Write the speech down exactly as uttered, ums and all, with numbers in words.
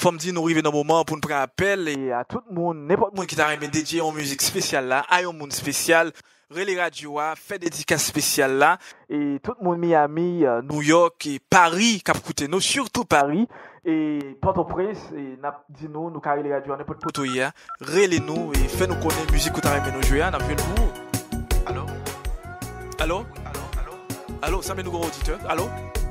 faut me dire nous arriver dans le moment pour nous prendre appel et à tout le monde, n'importe monde qui t'a aimé D J en musique spéciale là, à un monde spécial, relais radio a fait dédicace spéciale là et tout le monde Miami, euh, New York et Paris qui a écouté nous, surtout Paris et Port-au-Prince et n'a dit nous nous carré les radios n'importe poto hier, relais nous et fait nous connaître musique que t'a aimé nous jouer, n'a vu nous. Allô? Allô? Allô? Allô, ça met nous gros auditeur. Allô?